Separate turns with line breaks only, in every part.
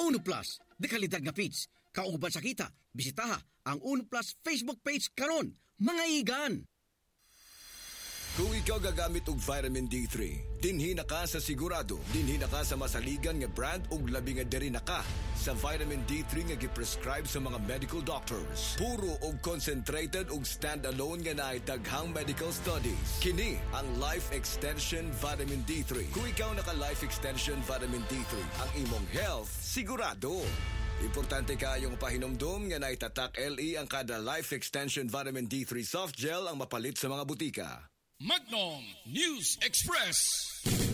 Uno Plus, dekalidag nga page. Kauban sa kita, bisitaha ang Uno Plus Facebook page karon, mga igan.
Kung ikaw gagamit og vitamin D3, dinhi na ka sa sigurado, dinhi na ka sa masaligan nga brand ug labi nga diri na ka sa vitamin D3 nga giprescribe sa mga medical doctors. Puro og concentrated ug stand-alone nga naay daghang medical studies. Kini ang Life Extension Vitamin D3. Kung ikaw naka Life Extension Vitamin D3, ang imong health sigurado. Importante kayong pahinomdom nga naitatak LE ang kada Life Extension Vitamin D3 Soft Gel ang mapalit sa mga butika.
Magnom News Express.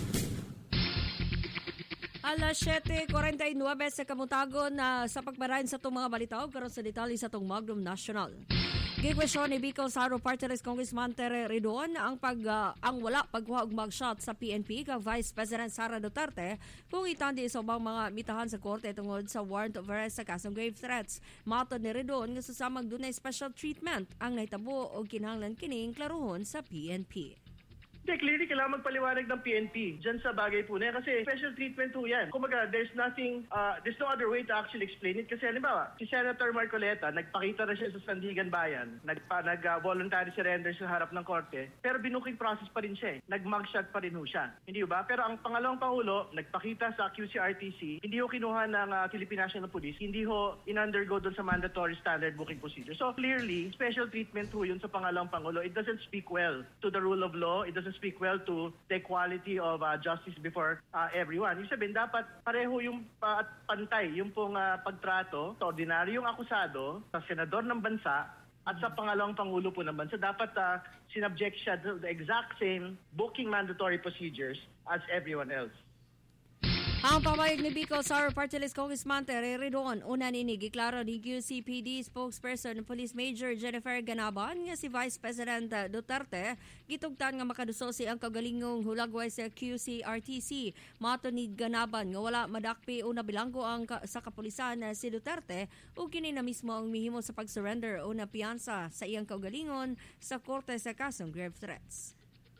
Alas 7:49 sa kamutagon sa pagmarahin sa itong mga balitaw karon sa detalye sa itong Magnum National. Gigwesyon ni Bicol Saro Party List Congressman Tere Ridon ang wala pagkuha og mugshot sa PNP kag Vice President Sara Duterte kung itandi sa ubang mga mitahan sa korte tungod sa warrant of arrest sa kasong grave threats. Matod ni Ridon nga susamang dunay special treatment ang nahitabo og kinahanglan kining klaruhon sa PNP.
Clearly, kailangan magpaliwanag ng PNP dyan sa bagay po na yan. Kasi special treatment po yan. Kumaga, there's no other way to actually explain it. Kasi halimbawa, si Senator Marcoleta, nagpakita na siya sa Sandigan Bayan, nag-voluntary surrender sa harap ng korte, pero binuking process pa rin siya. Nag-mugshot pa rin ho siya. Hindi ba? Pero ang pangalawang Pangulo, nagpakita sa QCRTC, hindi ho kinuha ng Philippine National Police, hindi ho in-undergo doon sa mandatory standard booking procedure. So clearly, special treatment ho yun sa pangalawang Pangulo. It doesn't speak well to the rule of law. It doesn't speak well to the equality of justice before everyone. Ibig sabihin, dapat pareho yung pantay, yung pong pagtrato sa ordinaryong akusado, sa senador ng bansa, at sa pangalawang Pangulo po ng bansa. Dapat sinubject siya to the exact same booking mandatory procedures as everyone else.
Ang pamayag ni Bicol Saro Party List Congressman Tere Ridon, una nini giklaro ni QCPD spokesperson Police Major Jennifer Ganaban nga si Vice President Duterte gitugtan nga makadusosi ang kagalingong hulagway sa QCRTC. Mato ni Ganaban nga wala madakpi o nabilanggo ang sa kapulisan si Duterte ug kini na mismo ang mihimo sa pag-surrender o na piyansa sa iyang kaugalingon sa korte sa kasong grave threats.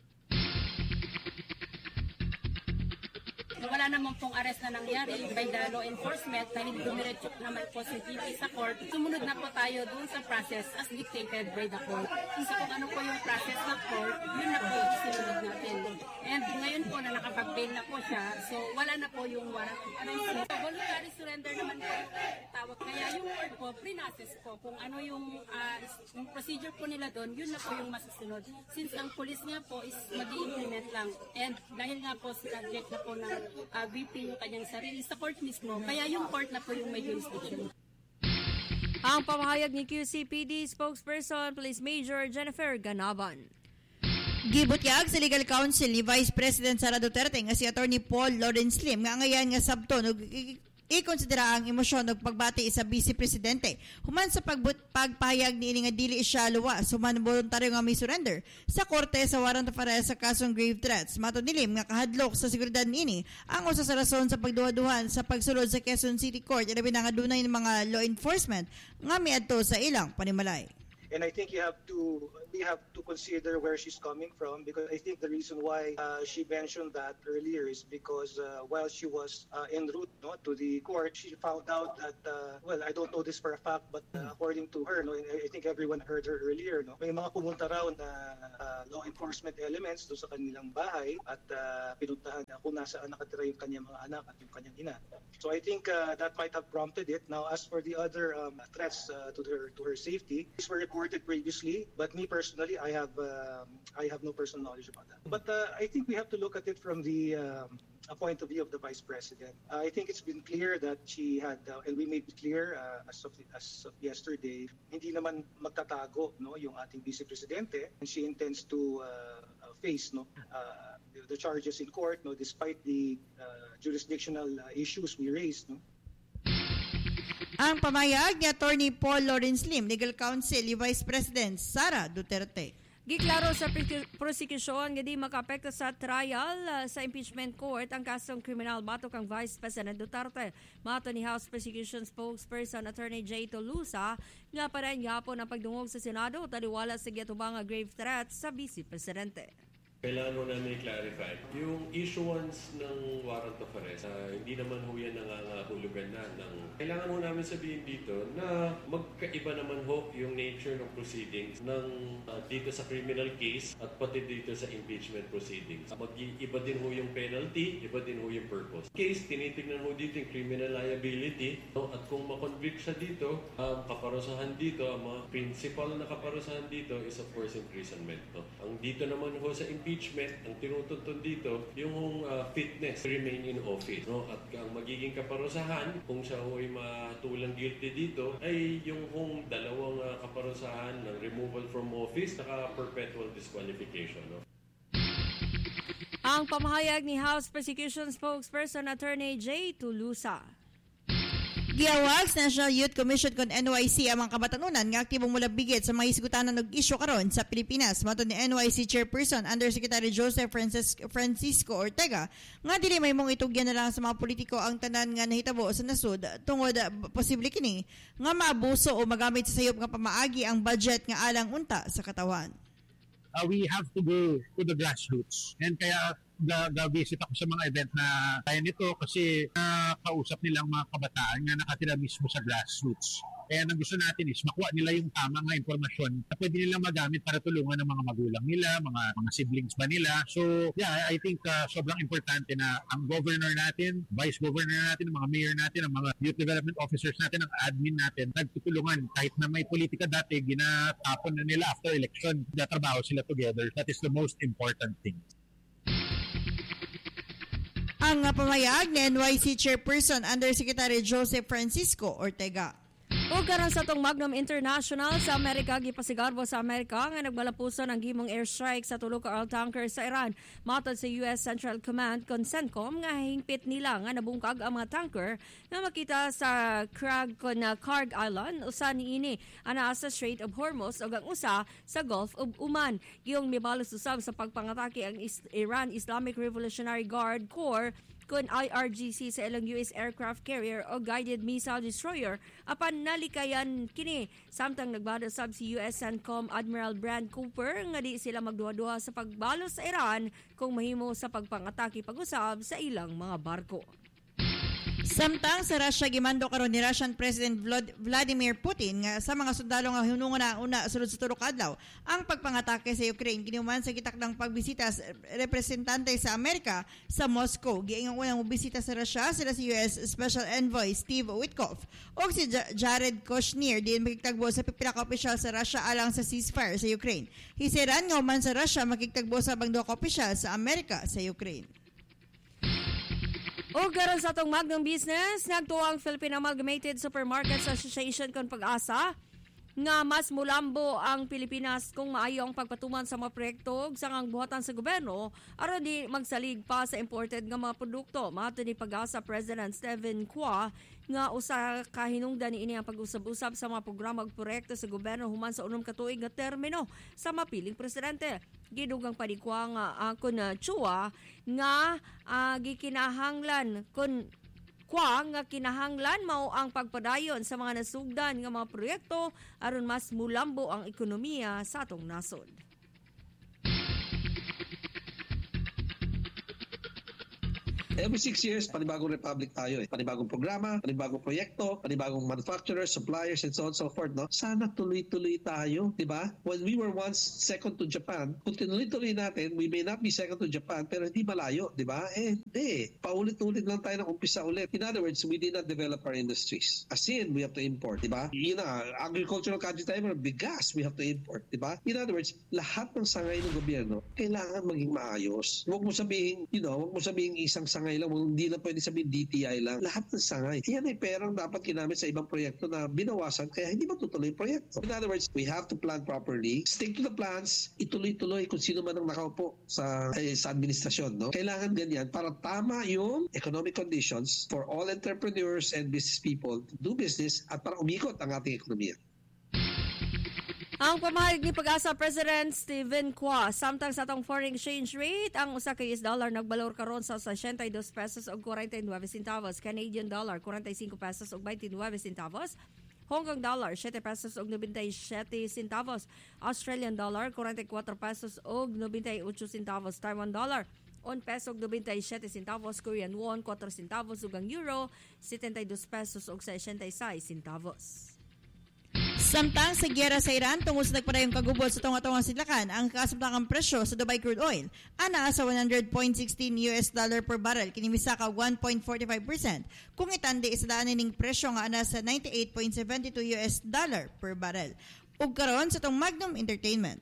Wala naman pong arrest na nangyari by the law enforcement dahil dumiretso naman po si VP sa court. Sumunod na po tayo dun sa process as dictated by the court. Kasi kung ano po yung process ng court, yun na po yung sinunod natin. And ngayon po na nakapag-bail na po siya, so wala na po yung warrant of arrest. So, voluntary surrender naman po tawag. Kaya yung court po, pre-process po kung ano yung procedure po nila doon, yun na po yung masusunod. Since ang police nga po is mag-i-implement lang. And dahil nga po subject na po ng VP yung kanyang sarili sa court mismo, kaya yung court na po yung may jurisdiction.
Ang pamahayag ni QCPD spokesperson Police Major Jennifer Ganaban.
Gibutyag sa legal counsel ni Vice President Sara Duterte nga si Attorney Paul Lawrence Lim nga ngayon nga sabton ug i-konsidera ang emosyon ug pagbati sa Vice Presidente human sa pagpahayag niini nga dili siya luwas human voluntaryo nga may surrender sa korte sa warrant of arrest sa kasong grave threats. Matod ni Lim nga kahadlok sa seguridad niini ang usa sa rason sa pagduha-duhan sa pagsulod sa Quezon City Court ilabi na nga dunay mga law enforcement nga miadto sa ilang panimalay.
And I think we have to consider where she's coming from, because I think the reason why she mentioned that earlier is because while she was en route to the court, she found out that, I don't know this for a fact, but according to her, I think everyone heard her earlier, may mga pumunta raw na law enforcement elements doon sa kanilang bahay at pinuntahan kung nasaan nakatira yung kanyang mga anak at yung kanyang ina. So I think that might have prompted it. Now, as for the other threats to her safety, these were reported previously, but me personally, I have no personal knowledge about that. But I think we have to look at it from the point of view of the Vice President. I think it's been clear that she had, and we made it clear as of yesterday, hindi naman magtatago yung ating Vice Presidente, and she intends to face the charges in court, despite the jurisdictional issues we raised.
Ang pamayag ni Attorney Paul Lawrence Lim, legal counsel ni Vice President Sara Duterte.
Giklaro sa prosecution nga di makaapekto sa trial sa impeachment court ang kasong kriminal batok ang Vice President Duterte. Mato ni House Prosecution Spokesperson Attorney Jay Tolosa nga parein gihapon ang pagdungog sa Senado taliwala sa gitubang grave threat sa Vice Presidente.
Kailangan mo namin i-clarify. Yung issuance ng warrant of arrest, hindi naman ho yan nangangahulugan na. Kailangan ho namin sabihin dito na magkaiba naman ho yung nature ng proceedings dito sa criminal case at pati dito sa impeachment proceedings. Mag-iba din ho yung penalty, iba din ho yung purpose. Case, tinitignan ho dito yung criminal liability, at kung makonvict siya dito, ang kaparusahan dito, ang mga principal na kaparusahan dito is of course imprisonment. Ang dito naman ho sa impeachment, ang tinutuntun dito, yung fitness to remain in office. At ang magiging kaparusahan, kung siya ho ay matulang guilty dito, ay yung dalawang kaparusahan ng removal from office saka perpetual disqualification.
Ang pamahayag ni House Prosecution Spokesperson Attorney J. Tulusa.
Giawag sa National Youth Commission kon NYC ang mga kabatanunan nga aktibong mulabigit sa mga hisgutanan og isyu karon sa Pilipinas. Matod ni NYC Chairperson Undersecretary Joseph Francisco Ortega nga dili may mong itugyan na lang sa mga politiko ang tanan nga nahitabo sa nasud tungod posible kini nga maabuso o magamit sa sayop nga pamaagi ang budget nga alang unta sa katawan.
We have to go to the grassroots. And kaya ga-visit ako sa mga event na kaya nito kasi kausap nilang mga kabataan nga nakatira mismo sa grassroots. Kaya ang gusto natin is makuha nila yung tamang impormasyon na pwede nilang magamit para tulungan ng mga magulang nila, mga siblings ba nila. So yeah, I think sobrang importante na ang governor natin, vice governor natin, mga mayor natin, ang mga youth development officers natin, ang admin natin, nagtutulungan kahit na may politika dati, ginatapon na nila after election, natrabaho sila together. That is the most important thing.
Ang pamayag ni NYC Chairperson Undersecretary Joseph Francisco Ortega.
O karon sa tong Magnum International sa Amerika, gipasigarbo sa Amerika nga nagbalapuson ang gimong airstrike sa tulo ka oil tanker sa Iran. Matod sa US Central Command kon CENTCOM nga hingpit nila nga nabungkag ang mga tanker nga makita sa Karg Island usa niini ana sa Strait of Hormuz ug ang usa sa Gulf of Oman. Giyong mibalos usab sa pagpangatake ang Iran Islamic Revolutionary Guard Corps kun IRGC sa ilang US aircraft carrier o guided missile destroyer apan nalikayan kini samtang nagbado sab si US CENTCOM Admiral Brand Cooper nga di sila magduha-duha sa pagbalo sa Iran kung mahimo sa pagpangatake pag-usab sa ilang mga barko.
Samtang sa Russia gimando karon ni Russian President Vladimir Putin nga sa mga sundalo nga hinungo na una sulod sa tulo ka adlaw ang pagpangatake sa Ukraine ginuman sa gitakdang pagbisita sa representante sa Amerika sa Moscow. Giingon unang mobisita sa Russia sila si US Special Envoy Steve Witkoff ug si Jared Kushner din makigtagbo sa pipila ka opisyal sa Russia alang sa ceasefire sa Ukraine. Hisiran nga man sa Russia makigtagbo sa bang duha ka opisyal sa Amerika sa Ukraine.
O karon sa atong Magnum Business, nagtuwang Philippine Amalgamated Supermarkets Association kon Pag-asa nga mas mulambo ang Pilipinas kung maayo ang pagpatuman sa mga proyekto ug sangang buhatan sa gobyerno aron di magsalig pa sa imported nga mga produkto. Matod ni Pag-asa President Stephen Qua nga usa ka hinungdan niini ang pag-usab-usab sa mga programa ug proyekto sa gobyerno human sa unom ka tuig nga termino sa mapiling presidente. Gidugang padikwa nga kun Chua nga gikinahanglan kun nga kinahanglan mao ang pagpadayon sa mga nasugdan nga mga proyekto aron mas mulambo ang ekonomiya sa atong nasod.
Every 6 years, panibagong republic tayo eh. Panibagong programa, panibagong proyekto, panibagong manufacturers, suppliers, and so on and so forth. No? Sana tuloy-tuloy tayo, di ba? When we were once second to Japan, kung tinuloy-tuloy natin, we may not be second to Japan, pero hindi malayo, di ba? Hindi. Paulit-ulit lang tayo ng umpisa ulit. In other words, we did not develop our industries. As in, we have to import, di ba? Yun na, agricultural country tayo, bigas, we have to import, di ba? In other words, lahat ng sangay ng gobyerno, kailangan maging maayos. Huwag mo sabihin, huwag mo sabihin isang sangay lang, hindi na pwede sabihin DTI lang. Lahat ng sangay. Yan ay perang dapat ginamit sa ibang proyekto na binawasan kaya hindi matutuloy yung proyekto. In other words, we have to plan properly, stick to the plans, ituloy-tuloy kung sino man ang nakaupo sa administrasyon. No? Kailangan ganyan para tama yung economic conditions for all entrepreneurs and business people to do business at para umikot ang ating ekonomiya.
Ang pamahayag ni Pag-asa President Stephen Qua, samtang sa atong foreign exchange rate, ang usa ka US dollar nagbalor karon sa 62 pesos ug 49 centavos, Canadian dollar 45 pesos ug 29 centavos, Hong Kong dollar 7 pesos og 97 centavos, Australian dollar 44 pesos og 98 centavos, Taiwan dollar 1 peso og 97 centavos, Korean won 4 centavos ug ang euro 72 pesos og 66 centavos.
Samtang sa giyera sa Iran tungod sa nagpadayong kagubol sa tunga-tunga sidlakan, ang kasamtakang presyo sa Dubai crude oil ana sa $100.16 per barrel kini misaka 1.45%. Kung itandi sa daan ning presyo nga ana sa $98.72 per barrel. Ug karon sa tong Magnum Entertainment.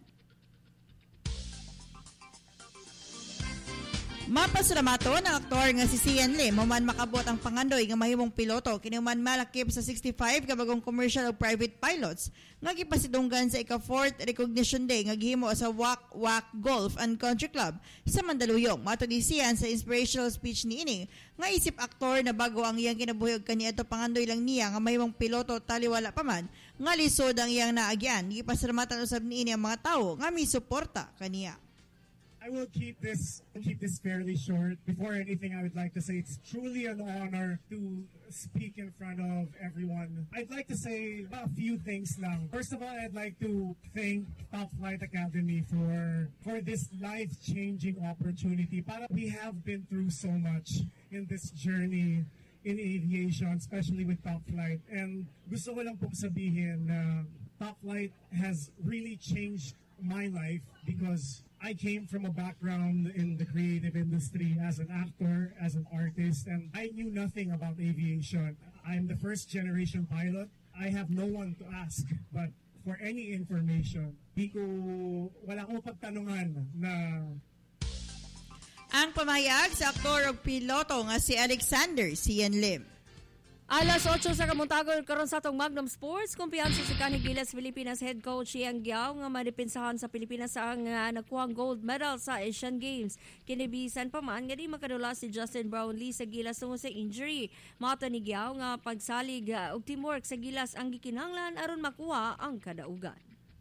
Mapasalamato ng aktor nga si Sian Lim human makabot ang pangandoy nga mahimong piloto kini human malakip sa 65 ka bagong commercial o private pilots nga gipasidunggan sa ika-4th recognition day nga gihimo sa Wak Wak Golf and Country Club sa Mandaluyong. Mato ni Sian sa inspirational speech niini nga isip aktor na bago ang iyang kinabuhig kaniadto pangandoy lang niya nga mahimong piloto taliwala pa man nga lisod ang iyang naagyan. Gipasalamatan usab niini ang mga tawo nga misuporta kaniya.
I will keep this fairly short. Before anything, I would like to say it's truly an honor to speak in front of everyone. I'd like to say a few things lang. First of all, I'd like to thank Top Flight Academy for this life-changing opportunity. Para we have been through so much in this journey in aviation, especially with Top Flight. And gusto ko lang pong sabihin na Top Flight has really changed my life because I came from a background in the creative industry as an actor, as an artist, and I knew nothing about aviation. I'm the first generation pilot. I have no one to ask, but for any information, wala akong pagtanungan na.
Ang pamayag sa aktor ug piloto nga si Alexander Sian Lim.
Alas 8 sa kamuntagon karon sa atong Magnum Sports, kumpiyansa si kanhi Gilas Pilipinas head coach Yang Giao nga madipinsahan sa Pilipinas ang nakuhang gold medal sa Asian Games. Kinibisan pa man nga di makadula si Justin Brownlee sa Gilas tungod sa injury. Mato ni Giao nga pagsalig og teamwork sa Gilas ang gikinahanglan aron makuha ang kadaugan.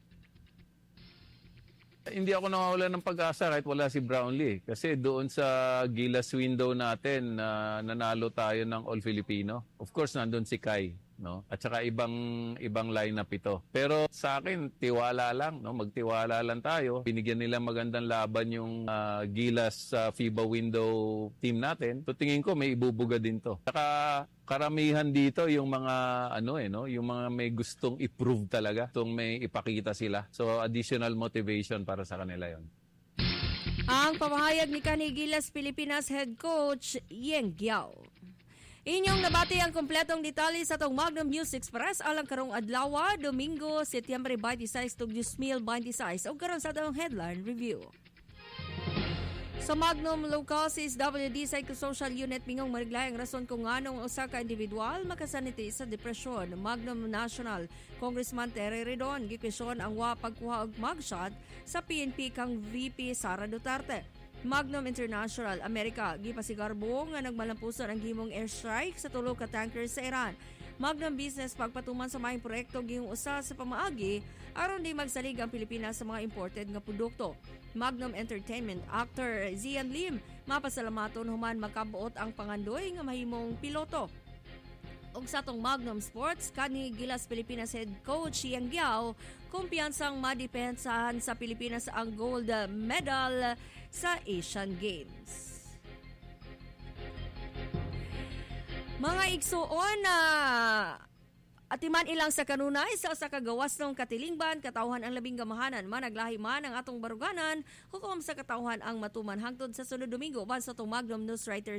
Hindi ako nawawalan ng pag-asa kahit wala si Brownlee. Kasi doon sa Gilas window natin, nanalo tayo ng All-Filipino. Of course, nandun si Kai. No? At saka ibang lineup ito. Pero sa akin, tiwala lang. No? Magtiwala lang tayo. Binigyan nila magandang laban yung Gilas FIBA window team natin. So tingin ko may ibubuga din to. Saka karamihan dito yung mga yung mga may gustong i-prove talaga, gustong may ipakita sila. So additional motivation para sa kanila 'yon.
Ang pamahayag ni kanhi Gilas Pilipinas head coach Yang Giao. Inyong nabati ang kompletong detalye sa itong Magnum News Express alang karong adlaw, Domingo, Setyembre 26, 2026 o karon sa itong headline review. Sa Magnum Local CSWD Psychosocial Unit mingong mariglay ang rason kung anong usa ka individual makasaniti sa depresyon. Magnum National Congressman Terry Redon gikwestiyon ang wa pagkuha og mugshot sa PNP kang VP Sara Duterte. Magnum International America gipasigarbo nga nagmalampuson ang gihimong airstrike sa tulo ka tankers sa Iran. Magnum Business pagpatuman sa maayong proyekto gihong usa sa pamaagi aron di magsalig ang Pilipinas sa mga imported nga produkto. Magnum Entertainment actor Sian Lim mapasalamaton human makabuot ang pangandoy nga mahimong piloto. Og sa tong Magnum Sports, kanhi Gilas Pilipinas head coach Yang Giao, kumpiyansang madepensahan sa Pilipinas ang gold medal sa Asian Games. Mga igsuon na atiman ilang sa kanunay sa kagawas ng katilingban, katawhan ang labing gamahanan, managlahi man ang atong baruganan, hukom sa katawhan ang matuman hangtod sa sunod Domingo, ban sa itong Magnum News Writer